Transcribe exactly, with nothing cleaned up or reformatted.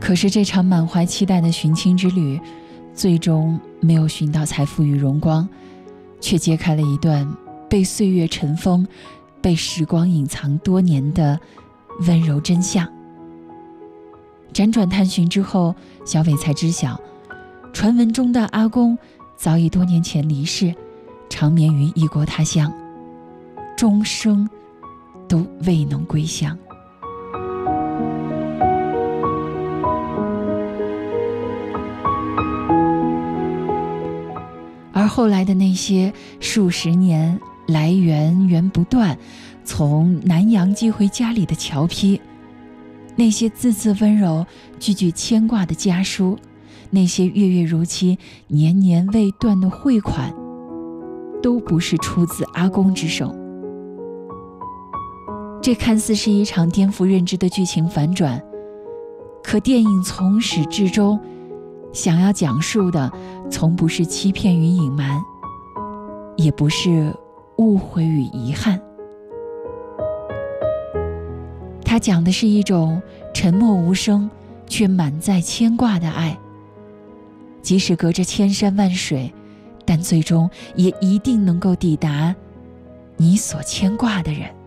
可是这场满怀期待的寻亲之旅，最终没有寻到财富与荣光，却揭开了一段被岁月尘封、被时光隐藏多年的温柔真相。辗转探寻之后，小伟才知晓，传闻中的阿公早已多年前离世，长眠于异国他乡，终生都未能归乡。而后来的那些数十年来源源不断从南洋寄回家里的侨批，那些字字温柔句句牵挂的家书，那些月月如期年年未断的汇款，都不是出自阿公之手。这看似是一场颠覆认知的剧情反转，可电影从始至终想要讲述的从不是欺骗与隐瞒，也不是误会与遗憾，它讲的是一种沉默无声却满载牵挂的爱，即使隔着千山万水，但最终也一定能够抵达你所牵挂的人。